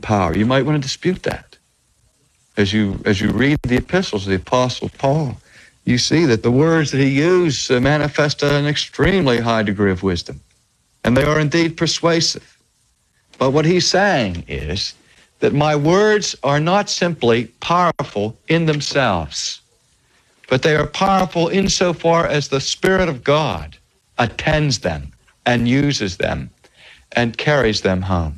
power. You might want to dispute that. As you read the epistles of the Apostle Paul, you see that the words that he used manifest an extremely high degree of wisdom. And they are indeed persuasive. But what he's saying is that my words are not simply powerful in themselves, but they are powerful insofar as the Spirit of God attends them and uses them and carries them home.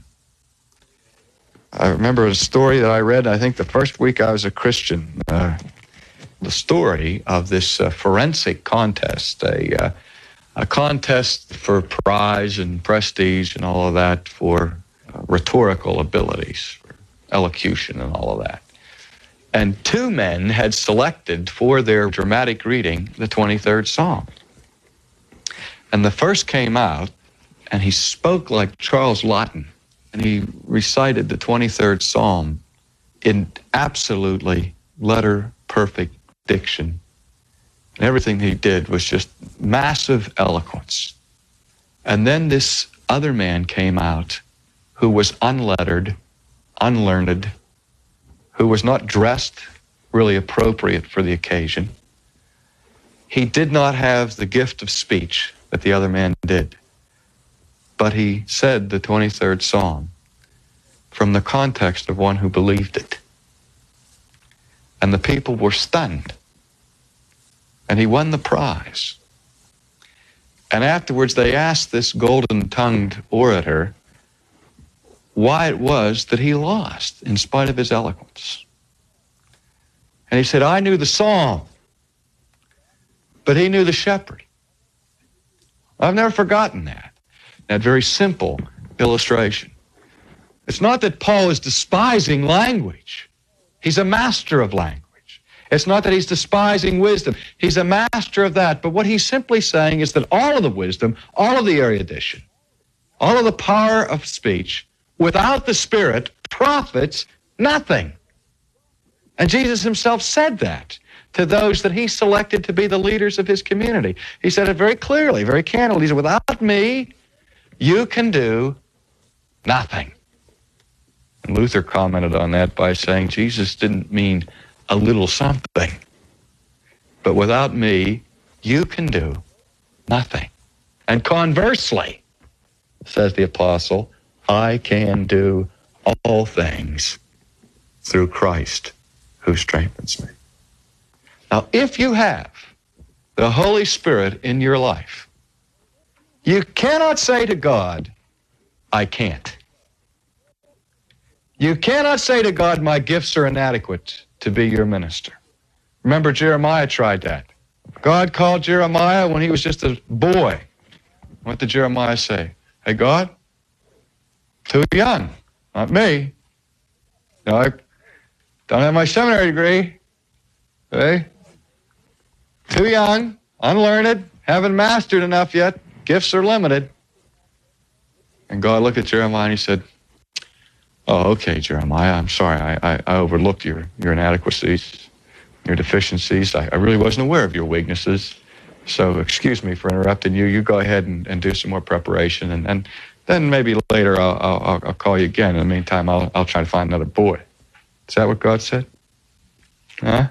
I remember a story that I read, I think the first week I was a Christian, the story of this forensic contest, a contest for prize and prestige and all of that for rhetorical abilities, for elocution and all of that. And two men had selected for their dramatic reading the 23rd Psalm. And the first came out, and he spoke like Charles Laughton, and he recited the 23rd Psalm in absolutely letter-perfect diction. And everything he did was just massive eloquence. And then this other man came out who was unlettered, unlearned, who was not dressed really appropriate for the occasion. He did not have the gift of speech that the other man did. But he said the 23rd Psalm from the context of one who believed it. And the people were stunned. And he won the prize. And afterwards they asked this golden-tongued orator why it was that he lost in spite of his eloquence. And he said, I knew the psalm, but he knew the shepherd. I've never forgotten that very simple illustration. It's not that Paul is despising language. He's a master of language. It's not that he's despising wisdom. He's a master of that. But what he's simply saying is that all of the wisdom, all of the erudition, all of the power of speech, without the Spirit, profits nothing. And Jesus himself said that to those that he selected to be the leaders of his community. He said it very clearly, very candidly. He said, without me, you can do nothing. And Luther commented on that by saying Jesus didn't mean a little something. But without me, you can do nothing. And conversely, says the apostle, I can do all things through Christ who strengthens me. Now, if you have the Holy Spirit in your life, you cannot say to God, I can't. You cannot say to God, my gifts are inadequate to be your minister. Remember, Jeremiah tried that. God called Jeremiah when he was just a boy. What did Jeremiah say? Hey, God, too young, not me. No, I don't have my seminary degree. Okay? Too young, unlearned, haven't mastered enough yet. Gifts are limited. And God looked at Jeremiah and he said, oh, okay, Jeremiah, I'm sorry. I overlooked your inadequacies, your deficiencies. I really wasn't aware of your weaknesses. So excuse me for interrupting you. You go ahead and do some more preparation. And then maybe later I'll call you again. In the meantime, I'll try to find another boy. Is that what God said? Huh?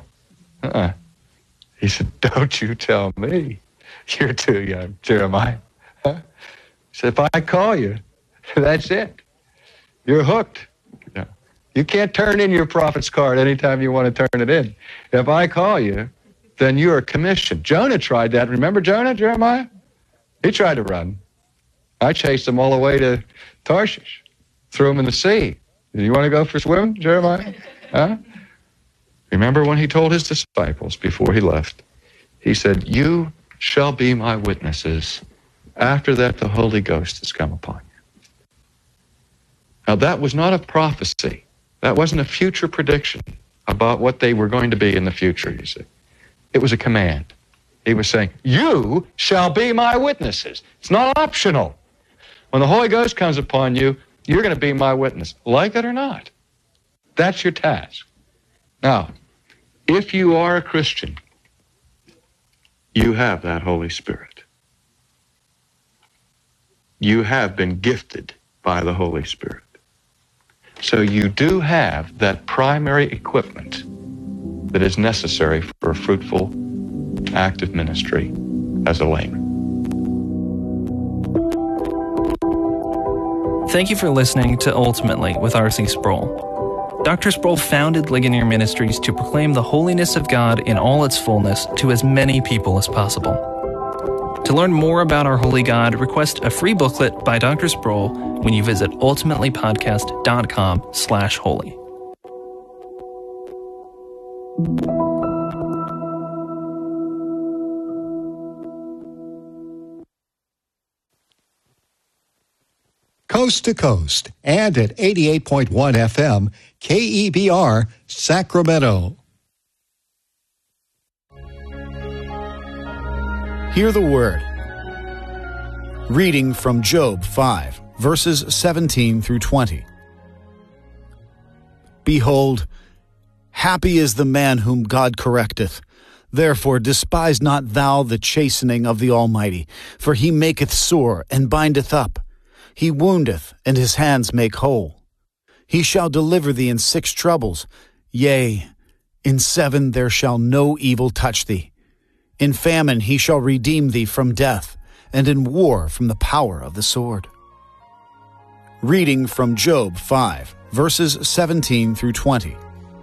He said, don't you tell me. You're too young, Jeremiah. Huh? He said, if I call you, that's it. You're hooked. Yeah. You can't turn in your prophet's card anytime you want to turn it in. If I call you, then you are commissioned. Jonah tried that. Remember Jonah, Jeremiah? He tried to run. I chased him all the way to Tarshish, threw him in the sea. Do you want to go for a swim, Jeremiah? Huh? Remember when he told his disciples before he left, he said, you shall be my witnesses. After that, the Holy Ghost has come upon you. Now, that was not a prophecy. That wasn't a future prediction about what they were going to be in the future, you see. It was a command. He was saying, you shall be my witnesses. It's not optional. When the Holy Ghost comes upon you, you're going to be my witness, like it or not. That's your task. Now, if you are a Christian, you have that Holy Spirit. You have been gifted by the Holy Spirit. So you do have that primary equipment that is necessary for a fruitful, active ministry as a layman. Thank you for listening to Ultimately with R.C. Sproul. Dr. Sproul founded Ligonier Ministries to proclaim the holiness of God in all its fullness to as many people as possible. To learn more about our holy God, request a free booklet by Dr. Sproul when you visit ultimatelypodcast.com/holy. Coast to coast and at 88.1 FM, KEBR, Sacramento. Hear the word. Reading from Job 5, verses 17 through 20. Behold, happy is the man whom God correcteth. Therefore despise not thou the chastening of the Almighty, for he maketh sore and bindeth up. He woundeth, and his hands make whole. He shall deliver thee in 6 troubles. Yea, in 7 there shall no evil touch thee. In famine he shall redeem thee from death, and in war from the power of the sword. Reading from Job 5, verses 17 through 20.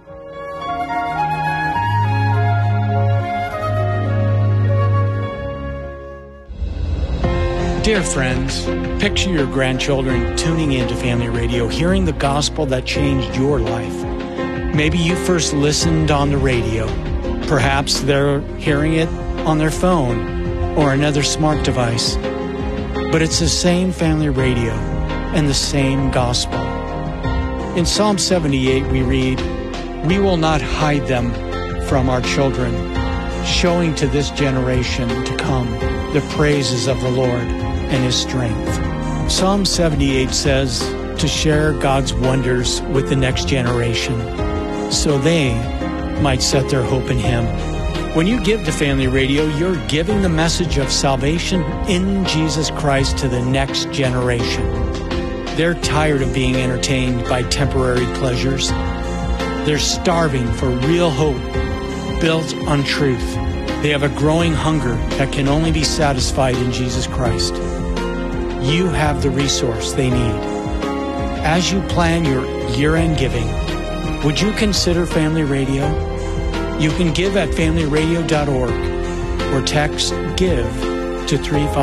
Dear friends, picture your grandchildren tuning into Family Radio, hearing the gospel that changed your life. Maybe you first listened on the radio. Perhaps they're hearing it on their phone or another smart device. But it's the same Family Radio and the same gospel. In Psalm 78 we read, "We will not hide them from our children, showing to this generation to come the praises of the Lord and His strength." Psalm 78 says to share God's wonders with the next generation so they might set their hope in Him. When you give to Family Radio, you're giving the message of salvation in Jesus Christ to the next generation. They're tired of being entertained by temporary pleasures. They're starving for real hope built on truth. They have a growing hunger that can only be satisfied in Jesus Christ. You have the resource they need. As you plan your year-end giving, would you consider Family Radio? You can give at familyradio.org or text GIVE to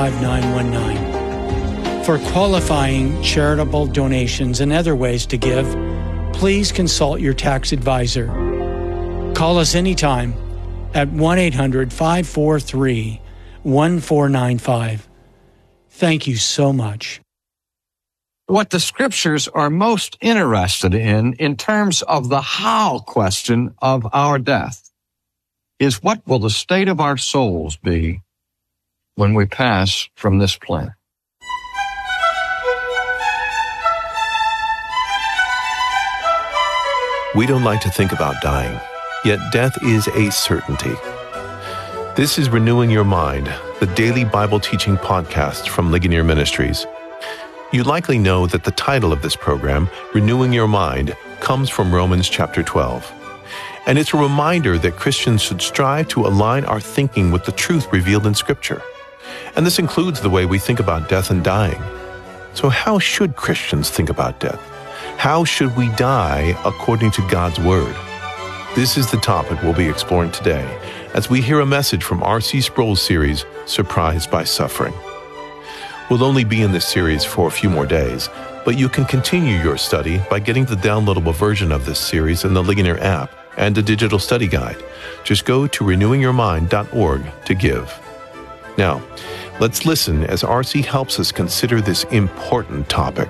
35919. For qualifying charitable donations and other ways to give, please consult your tax advisor. Call us anytime at 1-800-543-1495. Thank you so much. What the scriptures are most interested in terms of the how question of our death, is what will the state of our souls be when we pass from this planet? We don't like to think about dying, yet death is a certainty. This is Renewing Your Mind, the daily Bible teaching podcast from Ligonier Ministries. You likely know that the title of this program, Renewing Your Mind, comes from Romans chapter 12. And it's a reminder that Christians should strive to align our thinking with the truth revealed in Scripture. And this includes the way we think about death and dying. So how should Christians think about death? How should we die according to God's Word? This is the topic we'll be exploring today as we hear a message from R.C. Sproul's series, Surprised by Suffering. We'll only be in this series for a few more days, but you can continue your study by getting the downloadable version of this series in the Ligonier app and a digital study guide. Just go to renewingyourmind.org to give. Now, let's listen as R.C. helps us consider this important topic.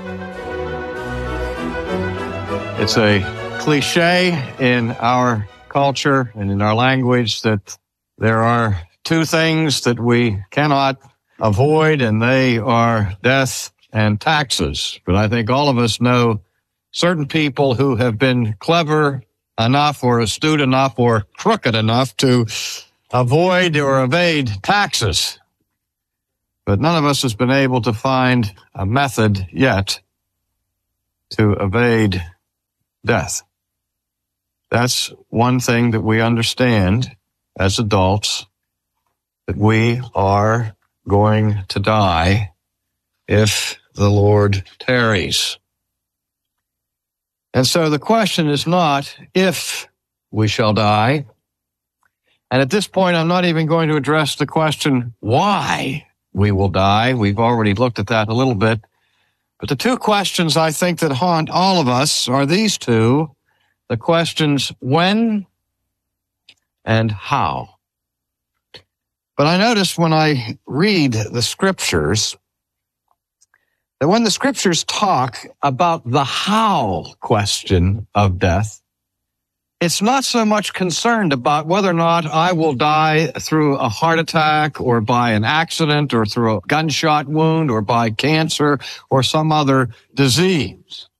It's a cliche in our culture and in our language that there are 2 things that we cannot avoid, and they are death and taxes. But I think all of us know certain people who have been clever enough or astute enough or crooked enough to avoid or evade taxes. But none of us has been able to find a method yet to evade death. That's one thing that we understand as adults, that we are going to die if the Lord tarries. And so the question is not if we shall die. And at this point, I'm not even going to address the question why we will die. We've already looked at that a little bit. But the two questions I think that haunt all of us are these two. The questions when and how. But I notice when I read the scriptures that when the scriptures talk about the how question of death, it's not so much concerned about whether or not I will die through a heart attack or by an accident or through a gunshot wound or by cancer or some other disease.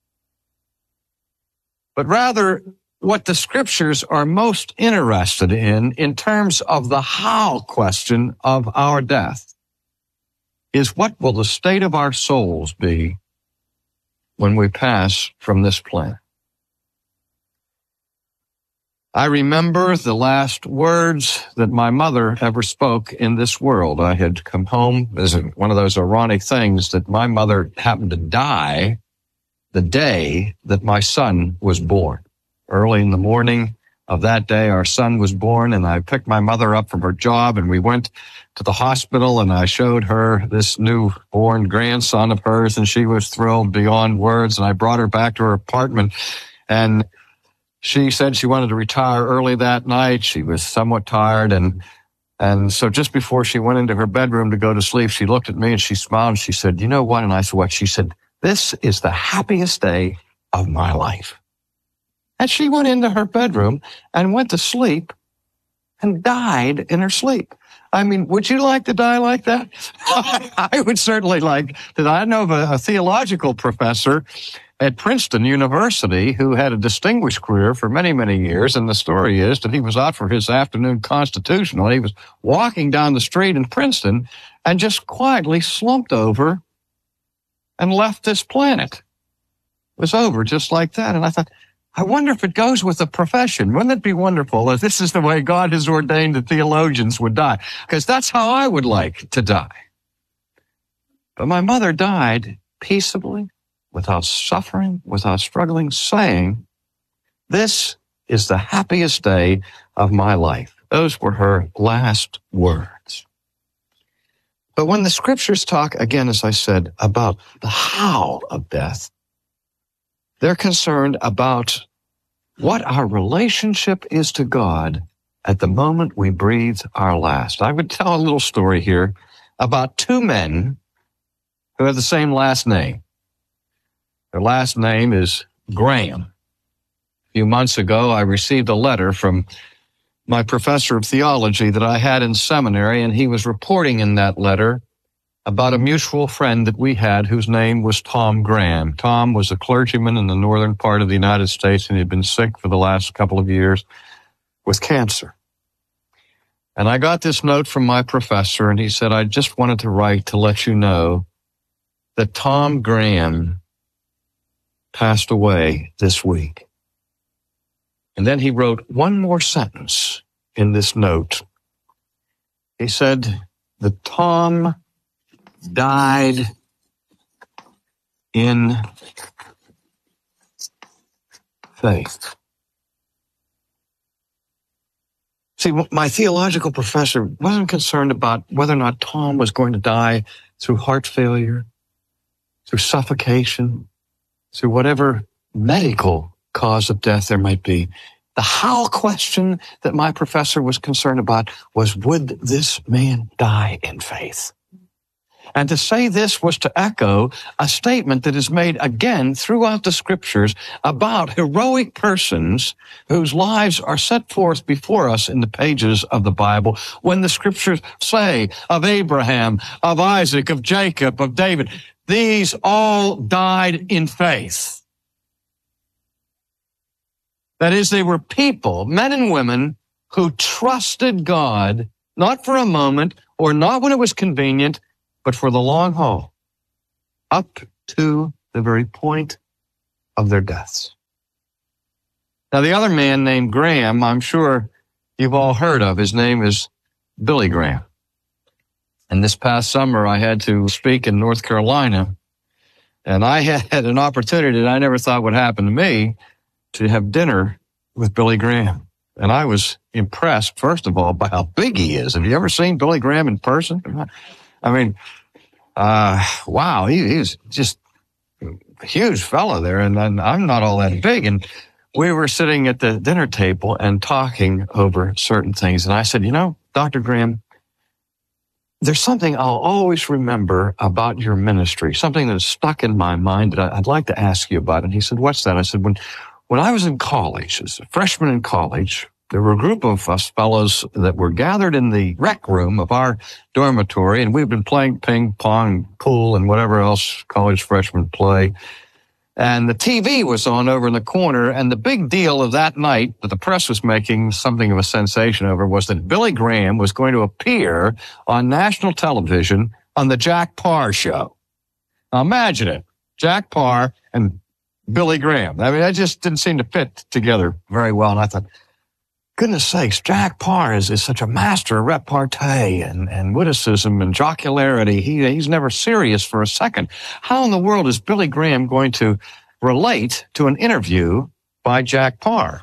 But rather, what the scriptures are most interested in terms of the how question of our death, is what will the state of our souls be when we pass from this planet? I remember the last words that my mother ever spoke in this world. I had come home as one of those ironic things that my mother happened to die the day that my son was born. Early in the morning of that day, our son was born, and I picked my mother up from her job, and we went to the hospital, and I showed her this newborn grandson of hers, and she was thrilled beyond words, and I brought her back to her apartment, and she said she wanted to retire early that night. She was somewhat tired, and so just before she went into her bedroom to go to sleep, she looked at me and she smiled and she said, "You know what?" And I said, "What?" She said, "This is the happiest day of my life." And she went into her bedroom and went to sleep and died in her sleep. I mean, would you like to die like that? I would certainly like to die. I know of a theological professor at Princeton University who had a distinguished career for many, many years. And the story is that he was out for his afternoon constitutional. He was walking down the street in Princeton and just quietly slumped over and left this planet. It was over just like that. And I thought, I wonder if it goes with the profession. Wouldn't it be wonderful if this is the way God has ordained that theologians would die? Because that's how I would like to die. But my mother died peaceably, without suffering, without struggling, saying, "This is the happiest day of my life." Those were her last words. But when the scriptures talk, again, as I said, about the how of death, they're concerned about what our relationship is to God at the moment we breathe our last. I would tell a little story here about two men who have the same last name. Their last name is Graham. A few months ago, I received a letter from my professor of theology that I had in seminary, and he was reporting in that letter about a mutual friend that we had whose name was Tom Graham. Tom was a clergyman in the northern part of the United States, and he had been sick for the last couple of years with cancer. And I got this note from my professor, and he said, "I just wanted to write to let you know that Tom Graham passed away this week." And then he wrote one more sentence in this note. He said that Tom died in faith. See, my theological professor wasn't concerned about whether or not Tom was going to die through heart failure, through suffocation, through whatever medical cause of death there might be. The how question that my professor was concerned about was, would this man die in faith? And to say this was to echo a statement that is made again throughout the scriptures about heroic persons whose lives are set forth before us in the pages of the Bible, when the scriptures say of Abraham, of Isaac, of Jacob, of David, these all died in faith. That is, they were people, men and women, who trusted God, not for a moment or not when it was convenient, but for the long haul, up to the very point of their deaths. Now, the other man named Graham, I'm sure you've all heard of. His name is Billy Graham. And this past summer, I had to speak in North Carolina, and I had an opportunity that I never thought would happen to me to have dinner with Billy Graham. And I was impressed, first of all, by how big he is. Have you ever seen Billy Graham in person? I mean, wow, he's just a huge fella there, and I'm not all that big. And we were sitting at the dinner table and talking over certain things. And I said, you know, Dr. Graham, there's something I'll always remember about your ministry, something that's stuck in my mind that I'd like to ask you about. And he said, what's that? I said, when I was in college, as a freshman in college, there were a group of us fellows that were gathered in the rec room of our dormitory, and we've been playing ping pong, pool, and whatever else college freshmen play. And the TV was on over in the corner, and the big deal of that night that the press was making something of a sensation over was that Billy Graham was going to appear on national television on the Jack Paar show. Now imagine it, Jack Paar and Billy Graham. I mean, that just didn't seem to fit together very well. And I thought, goodness sakes, Jack Paar is such a master of repartee and witticism and jocularity. He's never serious for a second. How in the world is Billy Graham going to relate to an interview by Jack Paar?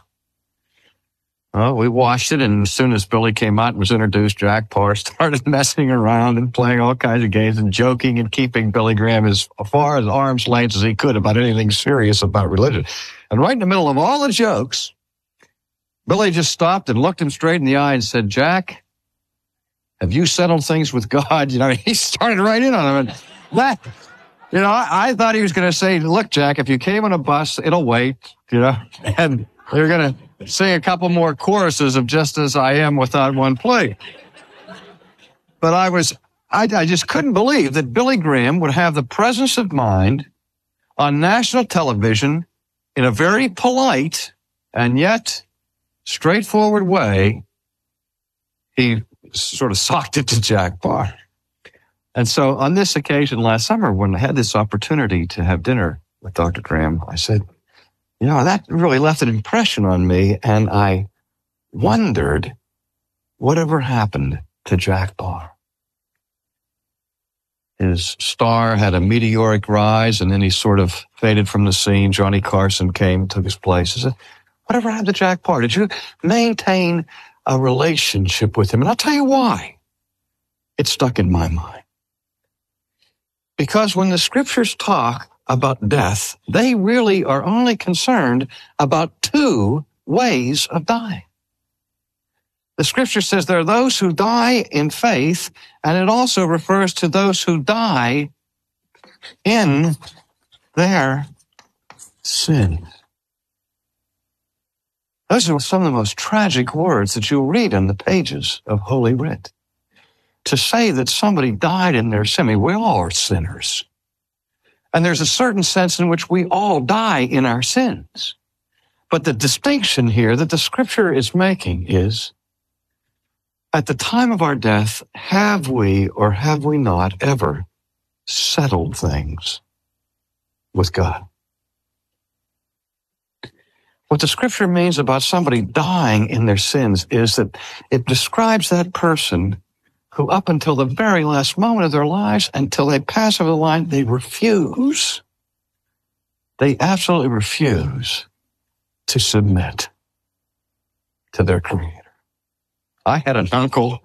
Well, we watched it, and as soon as Billy came out and was introduced, Jack Paar started messing around and playing all kinds of games and joking and keeping Billy Graham as far as arm's length as he could about anything serious about religion. And right in the middle of all the jokes, Billy just stopped and looked him straight in the eye and said, Jack, have you settled things with God? You know, he started right in on him. And that, you know, I thought he was going to say, look, Jack, if you came on a bus, it'll wait, you know, and they're going to sing a couple more choruses of Just As I Am Without One Plea. But I just couldn't believe that Billy Graham would have the presence of mind on national television in a very polite and yet straightforward way. He sort of socked it to Jack Paar. And so on this occasion last summer, when I had this opportunity to have dinner with Dr. Graham, I said, you know, that really left an impression on me, and I wondered whatever happened to Jack Paar. His star had a meteoric rise, and then he sort of faded from the scene. Johnny Carson came, took his place. I said, whatever happened to Jack Paar? Did you maintain a relationship with him? And I'll tell you why. It stuck in my mind. Because when the scriptures talk about death, they really are only concerned about two ways of dying. The scripture says there are those who die in faith, and it also refers to those who die in their sin. Those are some of the most tragic words that you'll read in the pages of Holy Writ. To say that somebody died in their sin, I mean, we all are sinners. And there's a certain sense in which we all die in our sins. But the distinction here that the scripture is making is, at the time of our death, have we or have we not ever settled things with God? What the scripture means about somebody dying in their sins is that it describes that person who up until the very last moment of their lives, until they pass over the line, they refuse. They absolutely refuse to submit to their Creator. I had an uncle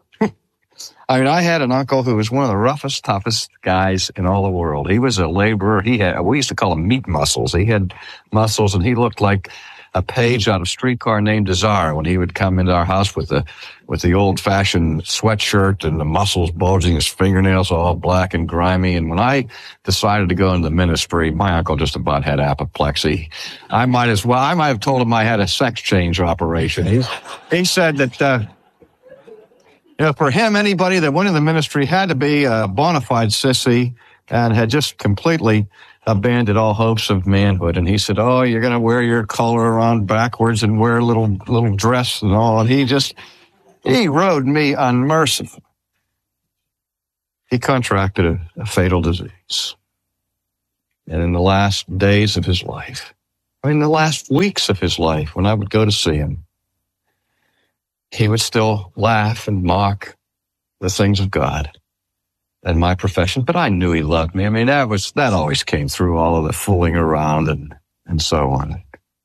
who was one of the roughest, toughest guys in all the world. He was a laborer. We used to call him meat muscles. He had muscles, and he looked like a page out of Streetcar Named Desire when he would come into our house with the old-fashioned sweatshirt and the muscles bulging, his fingernails all black and grimy. And when I decided to go into the ministry, my uncle just about had apoplexy. I might have told him I had a sex change operation. He said that, for him, anybody that went in the ministry had to be a bona fide sissy and had just completely abandoned all hopes of manhood. And he said, oh, you're going to wear your collar around backwards and wear a little dress and all. And he rode me unmercifully. He contracted a fatal disease. And in the last days of his life, I mean, the last weeks of his life, when I would go to see him, he would still laugh and mock the things of God and my profession, but I knew he loved me. I mean, that always came through, all of the fooling around and so on.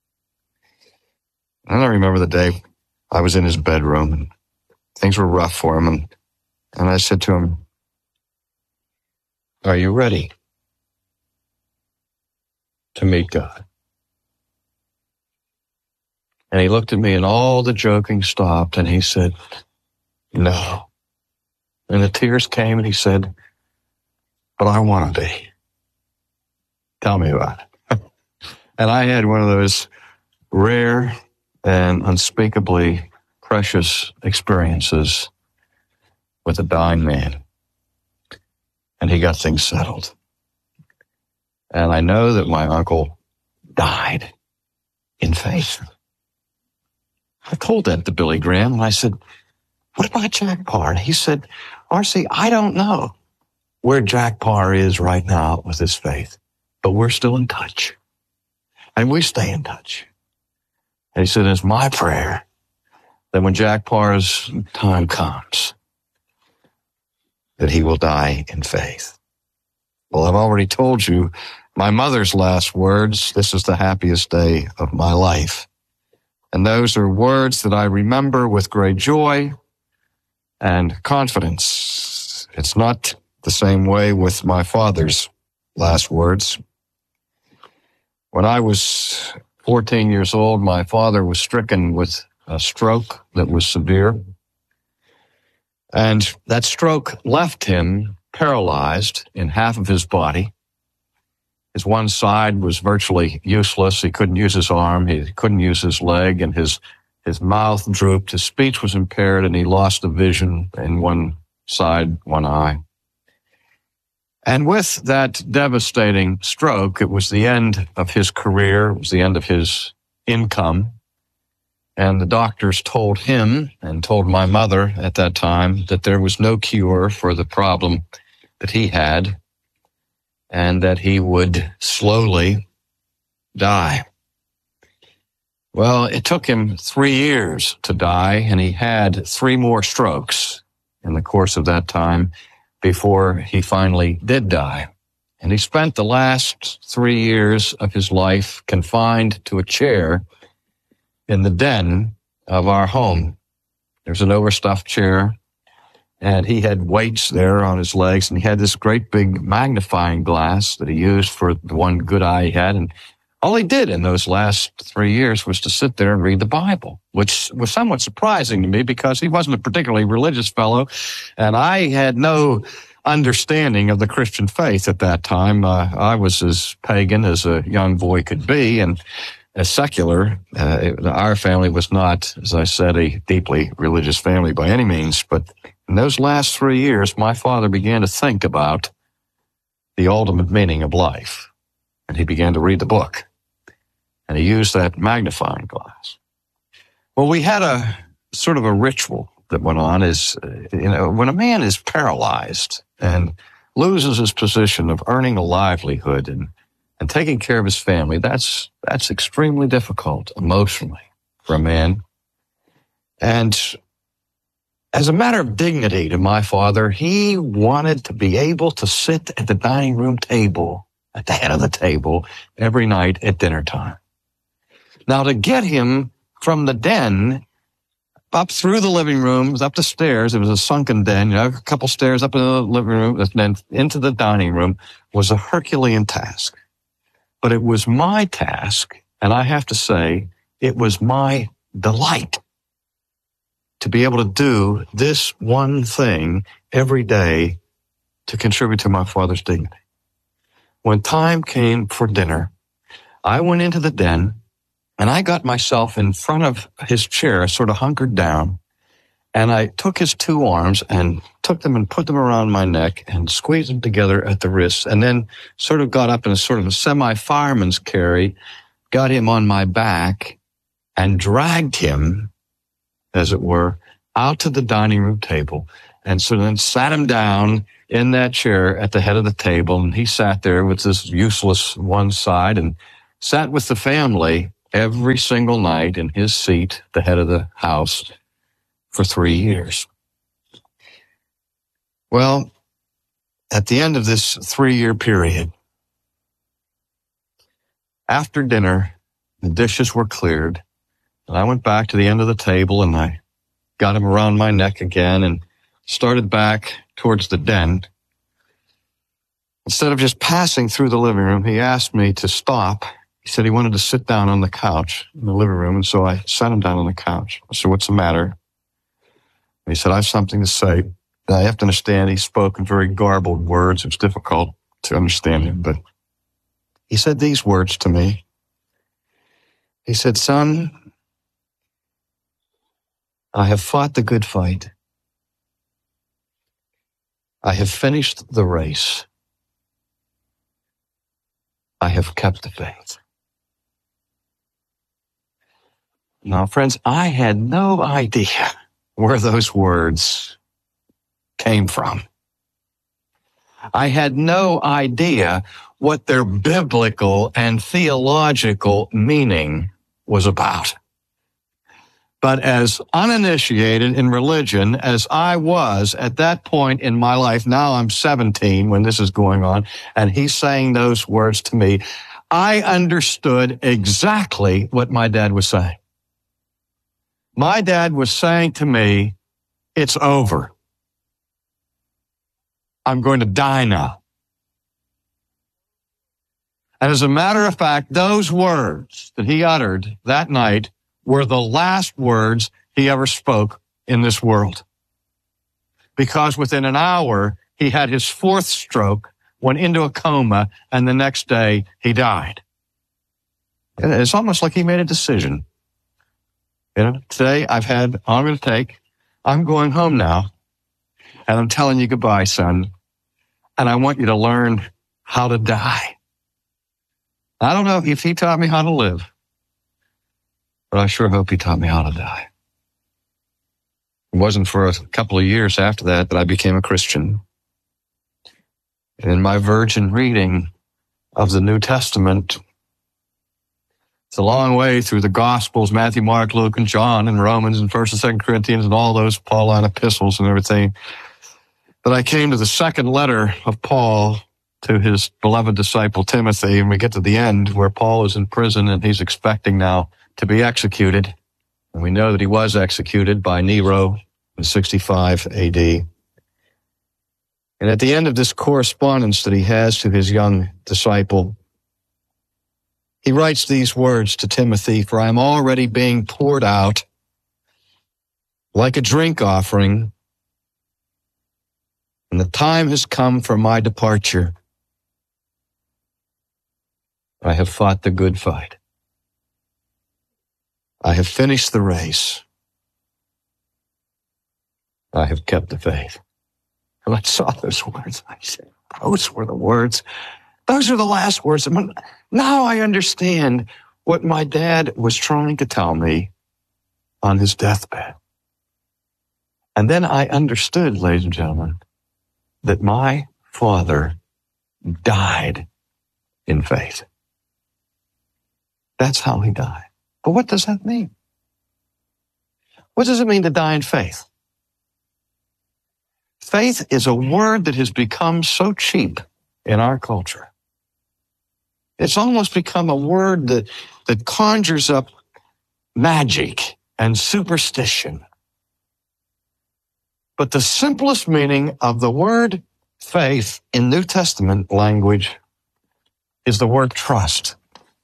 And I remember the day I was in his bedroom and things were rough for him, and I said to him, "Are you ready to meet God?" And he looked at me and all the joking stopped and he said, "No." And the tears came and he said, "But I want to be. Tell me about it." And I had one of those rare and unspeakably precious experiences with a dying man. And he got things settled. And I know that my uncle died in faith. I told that to Billy Graham, and I said, "What about Jack Parr?" And he said, "R.C., I don't know where Jack Parr is right now with his faith, but we're still in touch. And we stay in touch." And he said, "It's my prayer that when Jack Parr's time comes, that he will die in faith." Well, I've already told you my mother's last words, "This is the happiest day of my life." And those are words that I remember with great joy and confidence. It's not the same way with my father's last words. When I was 14 years old, my father was stricken with a stroke that was severe. And that stroke left him paralyzed in half of his body. His one side was virtually useless. He couldn't use his arm. He couldn't use his leg, and his mouth drooped. His speech was impaired, and he lost the vision in one side, one eye. And with that devastating stroke, it was the end of his career. It was the end of his income. And the doctors told him and told my mother at that time that there was no cure for the problem that he had, and that he would slowly die. Well, it took him 3 years to die, and he had 3 more strokes in the course of that time before he finally did die. And he spent the last 3 years of his life confined to a chair in the den of our home. There's an overstuffed chair, and he had weights there on his legs, and he had this great big magnifying glass that he used for the one good eye he had. And all he did in those last 3 years was to sit there and read the Bible, which was somewhat surprising to me because he wasn't a particularly religious fellow, and I had no understanding of the Christian faith at that time. I was as pagan as a young boy could be, and as secular. Our family was not, as I said, a deeply religious family by any means, but in those last 3 years, my father began to think about the ultimate meaning of life, and he began to read the book, and he used that magnifying glass. Well, we had a sort of a ritual that went on is, when a man is paralyzed and loses his position of earning a livelihood and taking care of his family, that's extremely difficult emotionally for a man. And as a matter of dignity to my father, he wanted to be able to sit at the dining room table, at the head of the table, every night at dinner time. Now, to get him from the den up through the living room, up the stairs, it was a sunken den, a couple stairs up in the living room, and then into the dining room, was a Herculean task. But it was my task, and I have to say, it was my delight to be able to do this one thing every day to contribute to my father's dignity. When time came for dinner, I went into the den, and I got myself in front of his chair, sort of hunkered down, and I took his 2 arms and took them and put them around my neck and squeezed them together at the wrists, and then sort of got up in a sort of a semi-fireman's carry, got him on my back, and dragged him, as it were, out to the dining room table, and so then sat him down in that chair at the head of the table, and he sat there with this useless one side, and sat with the family every single night in his seat, the head of the house, for 3 years. Well, at the end of this 3-year period, after dinner, the dishes were cleared, and I went back to the end of the table and I got him around my neck again and started back towards the den. Instead of just passing through the living room, he asked me to stop. He said he wanted to sit down on the couch in the living room, and so I sat him down on the couch. I said, "What's the matter?" And he said, "I have something to say." And I have to understand he spoke in very garbled words. It was difficult to understand him, but he said these words to me. He said, "Son, I have fought the good fight. I have finished the race. I have kept the faith." Now, friends, I had no idea where those words came from. I had no idea what their biblical and theological meaning was about. But as uninitiated in religion as I was at that point in my life, now I'm 17 when this is going on, and he's saying those words to me, I understood exactly what my dad was saying. My dad was saying to me, it's over. I'm going to die now. And as a matter of fact, those words that he uttered that night were the last words he ever spoke in this world. Because within an hour, he had his 4th stroke, went into a coma, and the next day he died. It's almost like he made a decision. Today I'm going home now, and I'm telling you goodbye, son, and I want you to learn how to die. I don't know if he taught me how to live, but I sure hope he taught me how to die. It wasn't for a couple of years after that I became a Christian. In my virgin reading of the New Testament, it's a long way through the Gospels, Matthew, Mark, Luke, and John, and Romans, and 1st and 2nd Corinthians, and all those Pauline epistles and everything. But I came to the second letter of Paul to his beloved disciple Timothy, and we get to the end where Paul is in prison and he's expecting now to be executed. And we know that he was executed by Nero in 65 AD. And at the end of this correspondence that he has to his young disciple, he writes these words to Timothy, "For I am already being poured out like a drink offering, and the time has come for my departure. I have fought the good fight. I have finished the race. I have kept the faith." When I saw those words, I said, those were the words. Those are the last words. Now I understand what my dad was trying to tell me on his deathbed. And then I understood, ladies and gentlemen, that my father died in faith. That's how he died. But what does that mean? What does it mean to die in faith? Faith is a word that has become so cheap in our culture. It's almost become a word that conjures up magic and superstition. But the simplest meaning of the word faith in New Testament language is the word trust.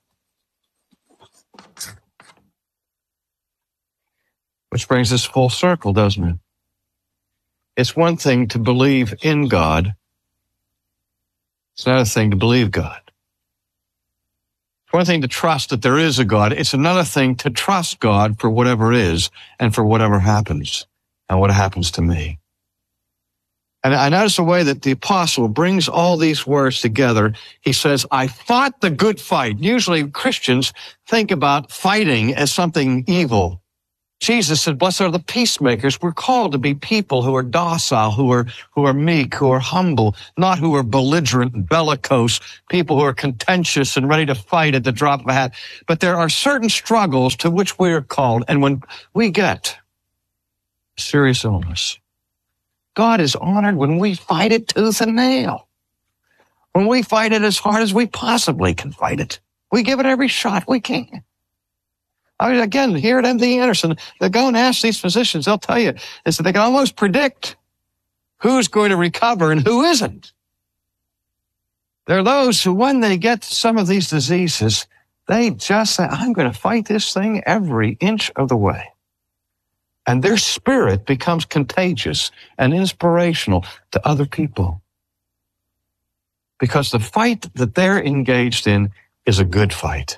Which brings us full circle, doesn't it? It's one thing to believe in God. It's another thing to believe God. It's one thing to trust that there is a God. It's another thing to trust God for whatever is and for whatever happens and what happens to me. And I notice the way that the apostle brings all these words together. He says, I fought the good fight. Usually Christians think about fighting as something evil. Jesus said, blessed are the peacemakers. We're called to be people who are docile, who are meek, who are humble, not who are belligerent and bellicose, people who are contentious and ready to fight at the drop of a hat. But there are certain struggles to which we are called. And when we get serious illness, God is honored when we fight it tooth and nail. When we fight it as hard as we possibly can fight it. We give it every shot we can. I mean, again, here at MD Anderson, they go and ask these physicians, they'll tell you, is that they can almost predict who's going to recover and who isn't. There are those who, when they get some of these diseases, they just say, I'm going to fight this thing every inch of the way. And their spirit becomes contagious and inspirational to other people. Because the fight that they're engaged in is a good fight.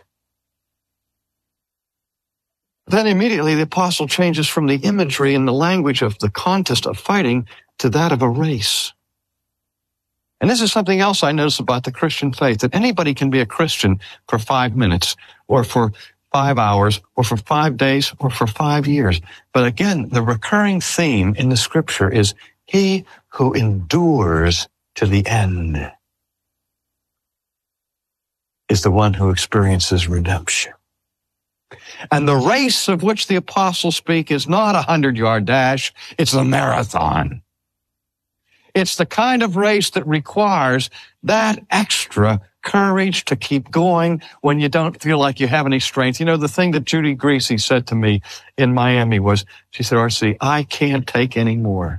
Then immediately the apostle changes from the imagery and the language of the contest of fighting to that of a race. And this is something else I notice about the Christian faith, that anybody can be a Christian for 5 minutes or for 5 hours or for 5 days or for 5 years. But again, the recurring theme in the scripture is he who endures to the end is the one who experiences redemption. And the race of which the apostles speak is not a 100-yard dash, it's a marathon. It's the kind of race that requires that extra courage to keep going when you don't feel like you have any strength. You know, the thing that Judy Greasy said to me in Miami was, she said, R.C., I can't take any more.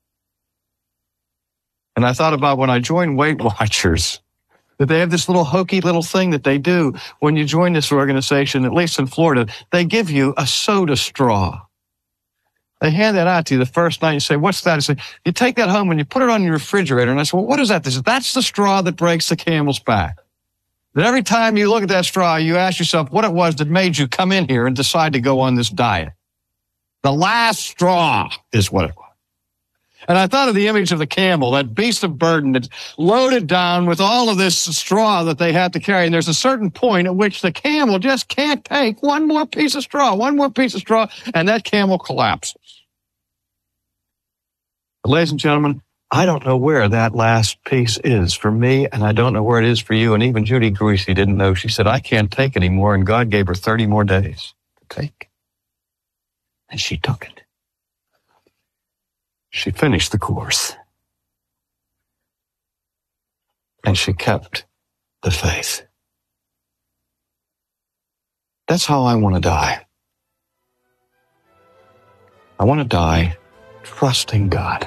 And I thought about when I joined Weight Watchers, that they have this little hokey little thing that they do when you join this organization, at least in Florida. They give you a soda straw. They hand that out to you the first night. You say, what's that? I say, you take that home and you put it on your refrigerator. And I said, well, what is that? They said, that's the straw that breaks the camel's back. That every time you look at that straw, you ask yourself what it was that made you come in here and decide to go on this diet. The last straw is what it was. And I thought of the image of the camel, that beast of burden that's loaded down with all of this straw that they have to carry. And there's a certain point at which the camel just can't take one more piece of straw, and that camel collapses. But ladies and gentlemen, I don't know where that last piece is for me, and I don't know where it is for you. And even Judy Greasy didn't know. She said, I can't take anymore, and God gave her 30 more days to take. And she took it. She finished the course. And she kept the faith. That's how I want to die. I want to die trusting God.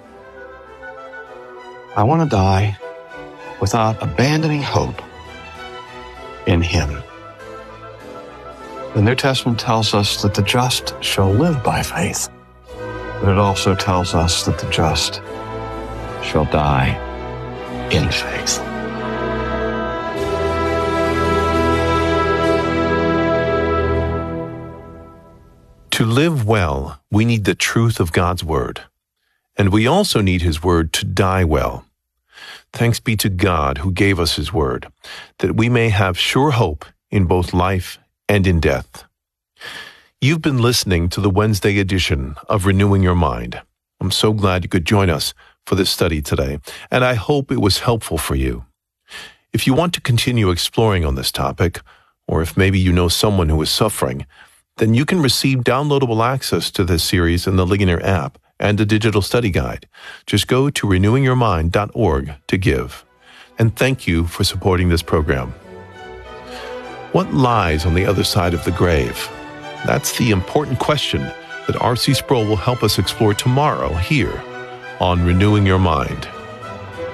I want to die without abandoning hope in Him. The New Testament tells us that the just shall live by faith. But it also tells us that the just shall die in faith. To live well, we need the truth of God's Word. And we also need His Word to die well. Thanks be to God who gave us His Word, that we may have sure hope in both life and in death. You've been listening to the Wednesday edition of Renewing Your Mind. I'm so glad you could join us for this study today, and I hope it was helpful for you. If you want to continue exploring on this topic, or if maybe you know someone who is suffering, then you can receive downloadable access to this series in the Ligonier app and a digital study guide. Just go to renewingyourmind.org to give. And thank you for supporting this program. What lies on the other side of the grave? That's the important question that R.C. Sproul will help us explore tomorrow here on Renewing Your Mind.